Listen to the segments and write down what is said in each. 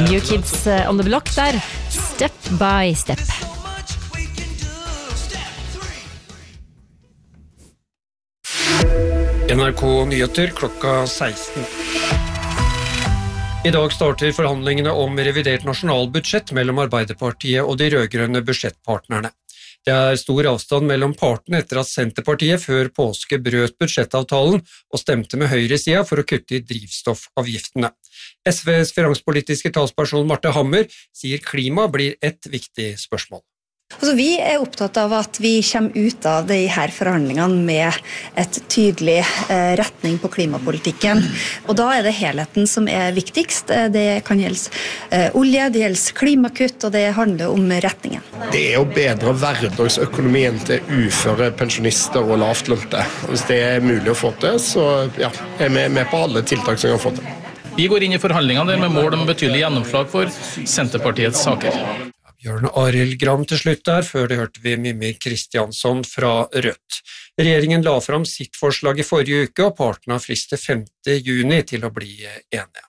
New Kids on the Block der, Step by Step. NRK Nyheter klokka 16. I dag starter forhandlingene om revidert nasjonalbudsjett mellom Arbeiderpartiet og de rødgrønne budsjettpartnerne. Det stor avstand mellom partene etter at Senterpartiet før påske brøt budsjettavtalen og stemte med høyresida for å kutte i drivstoffavgiftene. SVs finanspolitiske talsperson Marte Hammer sier klima blir et viktig spørsmål. Altså, vi opptatt av at vi kommer ut av de her forhandlingene med et tydelig retning på klimapolitikken. Og da det helheten som viktigst. Det kan gjelde olje, det gjelder klimakutt, og det handler om retningen. Det å bedre hverdagsøkonomien til uføre pensjonister og lavtlønte. Hvis det mulig å få til, så vi med på alle tiltak som vi har fått til. Vi går inn i forhandlingene med mål om betydelig gjennomslag for Senterpartiets saker. Bjørn Arild Gram til slutt der, før det hørte vi Mimmi Kristiansson fra Rødt. Regjeringen la fram sitt forslag i forrige uke, og partene har frist til 5. juni til å bli enige.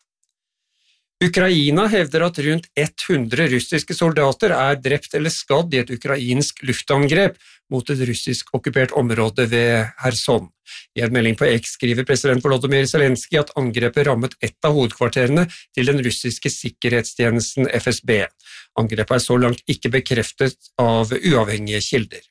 Ukraina hevder at rundt 100 russiske soldater drept eller skadd i et ukrainsk luftangrep mot et russisk okkupert område ved Kherson. I en melding på X skriver president Volodymyr Zelenskyj at angrepet rammet et av hovedkvarterene til den russiske sikkerhetstjenesten FSB. Angrepet så langt ikke bekreftet av uavhengige kilder.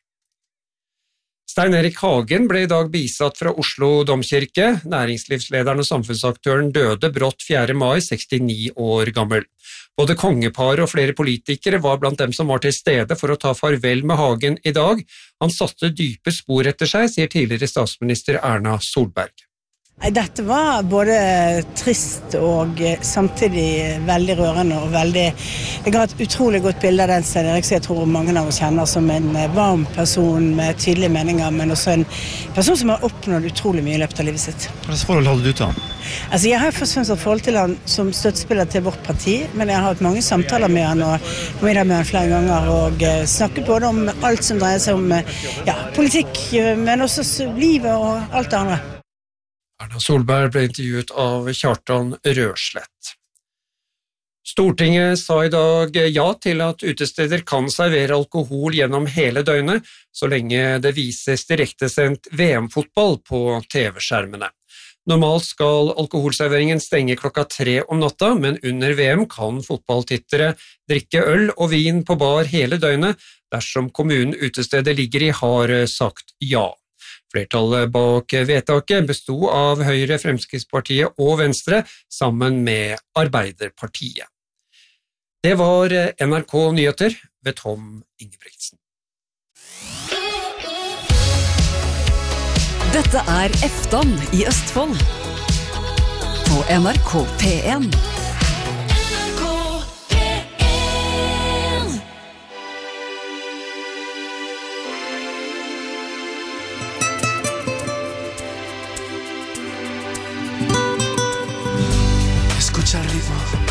Stein Erik Hagen ble i dag bisatt fra Oslo domkirke. Næringslivslederen og samfunnsaktøren døde brått 4. mai, 69 år gammel. Både kongepar og flere politikere var blant dem som var til stede for å ta farvel med Hagen i dag. Han satte dype spor etter seg, sier tidligere statsminister Erna Solberg. Dette var både trist og samtidig veldig rørende og det ga et utrolig godt bilde av den Stein Erik som jeg tror mange av oss kjenner som en varm person med tydelige meninger, men også en person som har oppnådd utrolig mye i løpet av livet sitt. Hva slags forhold hadde du til han? Altså, jeg har først og fremst et forhold til han som støttespiller til vårt parti, men jeg har hatt mange samtaler med han og middag med han flere ganger og snakket både om alt som dreier seg om politikk, men også livet og alt det andre. Erna Solberg ble intervjuet av Kjartan Røslett. Stortinget sa i dag ja til at utesteder kan servere alkohol gjennom hele døgnet, så lenge det vises direktesendt VM-fotball på TV-skjermene. Normalt skal alkoholserveringen stenge klokka 3 om natta, men under VM kan fotballtittere drikke øl og vin på bar hele døgnet dersom kommunen utestedet ligger i har sagt ja. Flertallet bak vedtaket bestod av Høyre, Fremskrittspartiet og Venstre sammen med Arbeiderpartiet. Det var NRK Nyheter ved Tom Ingebrigtsen. Dette Eftan i Østfold på NRK P1. Escucha el ritmo.